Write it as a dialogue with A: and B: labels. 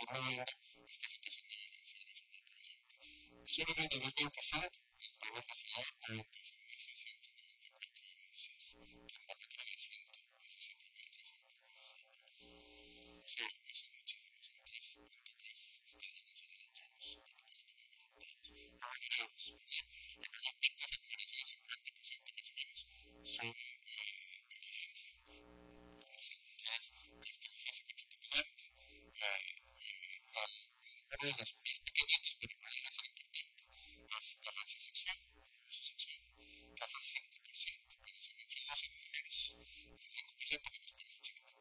A: promoviendo esta situación de violencia de forma prevalente. Solo en el 2025, el Poder Nacional 96.694 denuncias que involucran a 117.317. Sí, eso es muchísimo, son 3.3 estados nacionales avalados. La primera parte de esa declaración, el 50% más o menos, son de violencia inseguridad, este físico predominante. Uno de los